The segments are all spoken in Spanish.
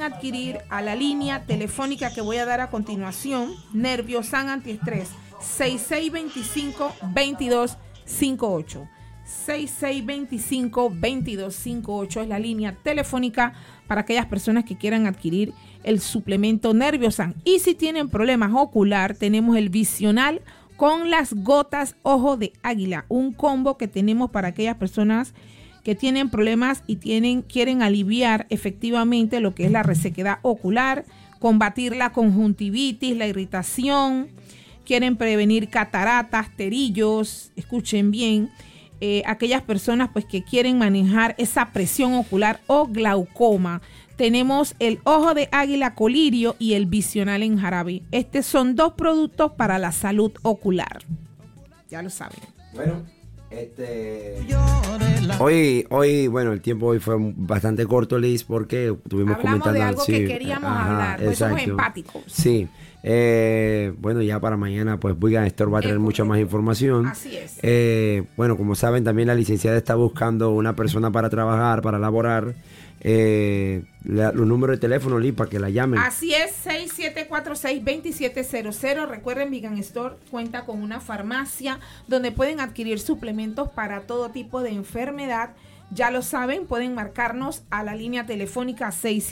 adquirir a la línea telefónica que voy a dar a continuación, Nerviosan Antiestrés, 6625-2258. 6625-2258 es la línea telefónica para aquellas personas que quieran adquirir el suplemento Nerviosan. Y si tienen problemas ocular, tenemos el Visional con las gotas Ojo de Águila, un combo que tenemos para aquellas personas que tienen problemas y quieren aliviar efectivamente lo que es la resequedad ocular, combatir la conjuntivitis, la irritación, quieren prevenir cataratas, terillos, escuchen bien, aquellas personas pues que quieren manejar esa presión ocular o glaucoma. Tenemos el Ojo de Águila Colirio y el Visional en jarabe. Estos son dos productos para la salud ocular. Ya lo saben. Bueno, hoy, bueno, el tiempo hoy fue bastante corto, Liz, porque estuvimos comentando de algo que queríamos hablar, pues somos empáticos. Sí. Bueno, ya para mañana, pues Vegan Store va a tener mucha más información. Así es. Bueno, como saben, también la licenciada está buscando una persona para trabajar, para laborar. Los números de teléfono, Liz, para que la llamen. Así es, 6746-2700. Recuerden, Vegan Store cuenta con una farmacia donde pueden adquirir suplementos para todo tipo de enfermedad. Ya lo saben, pueden marcarnos a la línea telefónica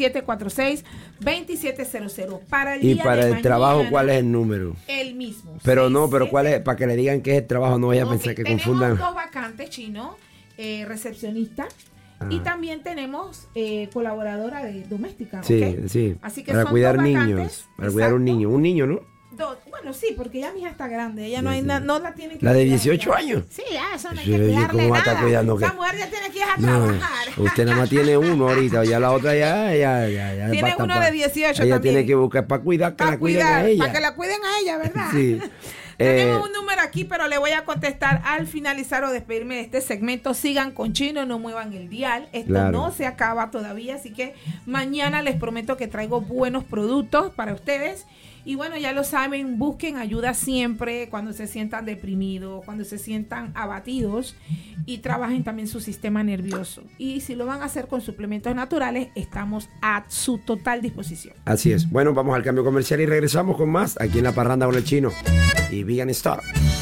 6746-2700. Para el y día para de el mañana, trabajo, ¿cuál es el número? El mismo. Pero no, pero ¿cuál es? Para que le digan qué es el trabajo, no vaya a pensar que confundan. Tenemos dos vacantes, Chino, recepcionista. Y también tenemos colaboradora de doméstica. Sí, ¿okay? sí. Así que para son cuidar dos niños. vacantes. Para cuidar un niño. Un niño, ¿no? Bueno, sí, porque ya mi hija está grande. Ella no la tiene que ¿La de cuidar 18 ya. años? Sí, ya, eso no hay que cuidarle ¿cómo va a estar nada. cuidando qué? Esa mujer ya tiene que ir a trabajar. Usted nada más tiene uno ahorita. Ya la otra ya tiene uno de 18 ella también. tiene que buscar para cuidar, que la cuiden a ella. Para que la cuiden a ella, ¿verdad? Sí. Tenemos un número aquí, pero le voy a contestar al finalizar o despedirme de este segmento. Sigan con Chino, no muevan el dial. Esto no se acaba todavía, así que mañana les prometo que traigo buenos productos para ustedes. Y bueno, ya lo saben, busquen ayuda siempre cuando se sientan deprimidos, cuando se sientan abatidos, y trabajen también su sistema nervioso. Y si lo van a hacer con suplementos naturales, estamos a su total disposición. Así es. Bueno, vamos al cambio comercial y regresamos con más aquí en La Parranda con el Chino y Vegan Store.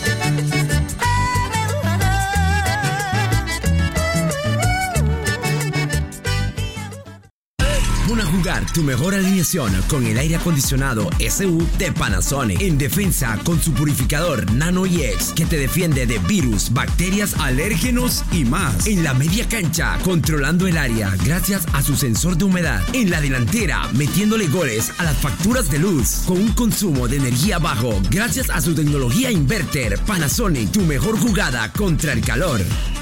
Pon a jugar tu mejor alineación con el aire acondicionado SU de Panasonic. En defensa con su purificador Nano EX que te defiende de virus, bacterias, alérgenos y más. En la media cancha, controlando el área gracias a su sensor de humedad. En la delantera, metiéndole goles a las facturas de luz con un consumo de energía bajo gracias a su tecnología inverter. Panasonic, tu mejor jugada contra el calor.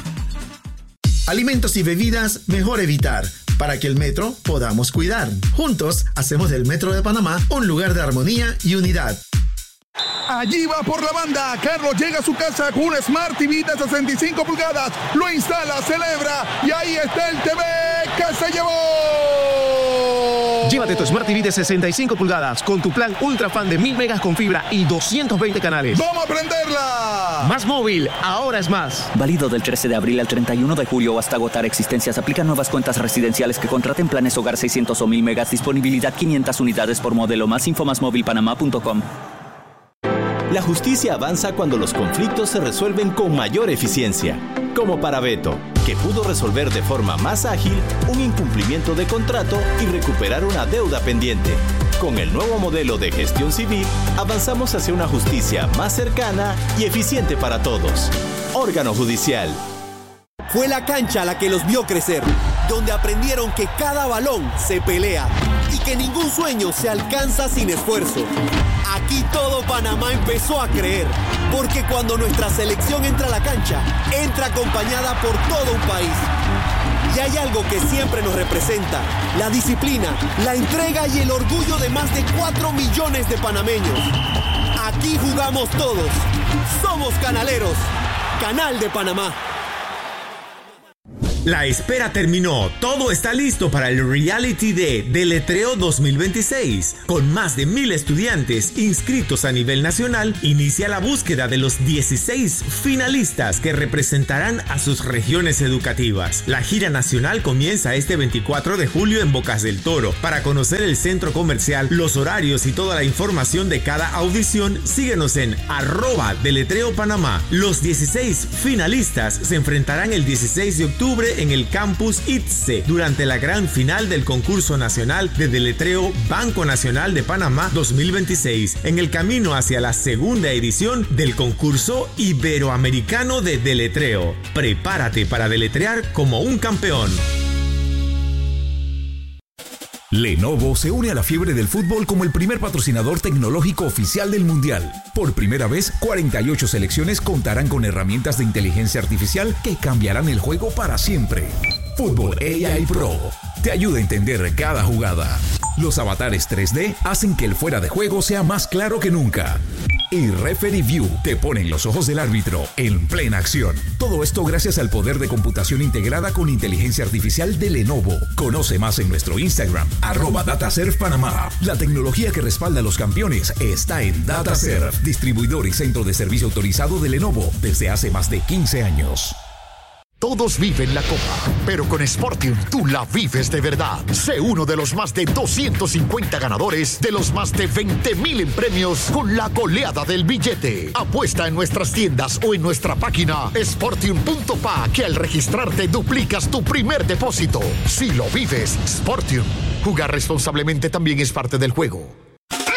Alimentos y bebidas mejor evitar, para que el metro podamos cuidar. Juntos hacemos del Metro de Panamá un lugar de armonía y unidad. Allí va por la banda. Carlos llega a su casa con un Smart TV de 65 pulgadas. Lo instala, celebra y ahí está el TV que se llevó. Llévate tu Smart TV de 65 pulgadas con tu plan Ultra Fan de 1000 megas con fibra y 220 canales. ¡Vamos a prenderla! Más móvil, ahora es más. Válido del 13 de abril al 31 de julio o hasta agotar existencias. Aplican nuevas cuentas residenciales que contraten planes hogar 600 o 1000 megas. Disponibilidad 500 unidades por modelo. Más info más móvilpanamá.com. La justicia avanza cuando los conflictos se resuelven con mayor eficiencia. Como para Beto, que pudo resolver de forma más ágil un incumplimiento de contrato y recuperar una deuda pendiente. Con el nuevo modelo de gestión civil, avanzamos hacia una justicia más cercana y eficiente para todos. Órgano Judicial. Fue la cancha la que los vio crecer, donde aprendieron que cada balón se pelea y que ningún sueño se alcanza sin esfuerzo. Aquí todo Panamá empezó a creer, porque cuando nuestra selección entra a la cancha, entra acompañada por todo un país. Y hay algo que siempre nos representa: la disciplina, la entrega y el orgullo de más de 4 millones de panameños. Aquí jugamos todos. Somos canaleros. Canal de Panamá. La espera terminó, todo está listo para el Reality de Deletreo 2026. Con más de 1,000 estudiantes inscritos a nivel nacional, inicia la búsqueda de los 16 finalistas que representarán a sus regiones educativas. La gira nacional comienza este 24 de julio en Bocas del Toro. Para conocer el centro comercial, los horarios y toda la información de cada audición, síguenos en @deletreopanamá. Los 16 finalistas se enfrentarán el 16 de octubre en el campus ITSE durante la gran final del concurso nacional de deletreo Banco Nacional de Panamá 2026, en el camino hacia la segunda edición del concurso iberoamericano de deletreo. Prepárate para deletrear como un campeón. Lenovo se une a la fiebre del fútbol como el primer patrocinador tecnológico oficial del Mundial. Por primera vez, 48 selecciones contarán con herramientas de inteligencia artificial que cambiarán el juego para siempre. Fútbol AI Pro te ayuda a entender cada jugada. Los avatares 3D hacen que el fuera de juego sea más claro que nunca. Y Referee View te ponen los ojos del árbitro en plena acción. Todo esto gracias al poder de computación integrada con inteligencia artificial de Lenovo. Conoce más en nuestro Instagram, @DataServPanamá. La tecnología que respalda a los campeones está en DataServ, distribuidor y centro de servicio autorizado de Lenovo desde hace más de 15 años. Todos viven la Copa, pero con Sportium tú la vives de verdad. Sé uno de los más de 250 ganadores de los más de 20,000 en premios con la goleada del billete. Apuesta en nuestras tiendas o en nuestra página sportium.pa, que al registrarte duplicas tu primer depósito. Si lo vives, Sportium. Jugar responsablemente también es parte del juego.